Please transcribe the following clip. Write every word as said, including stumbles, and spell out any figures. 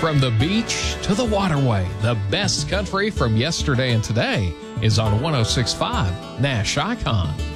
From the beach to the waterway, the best country from yesterday and today is on one oh six point five Nash Icon.